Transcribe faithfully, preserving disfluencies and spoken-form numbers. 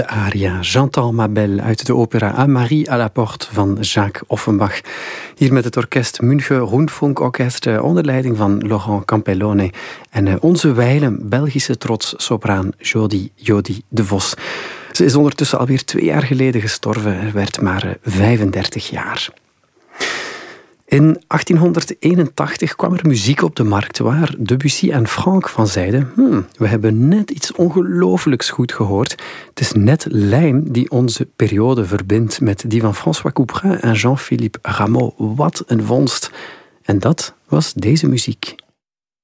De aria J'entends ma belle uit de opera Un Marie à la porte van Jacques Offenbach. Hier met het orkest München Rundfunkorkest onder leiding van Laurent Campellone en onze wijlen Belgische trots sopraan Jody Jody de Vos. Ze is ondertussen alweer twee jaar geleden gestorven en werd maar vijfendertig jaar. In achttienhonderdeenentachtig kwam er muziek op de markt waar Debussy en Franck van zeiden: hmm, we hebben net iets ongelooflijks goed gehoord. Het is net lijm die onze periode verbindt met die van François Couperin en Jean-Philippe Rameau. Wat een vondst. En dat was deze muziek.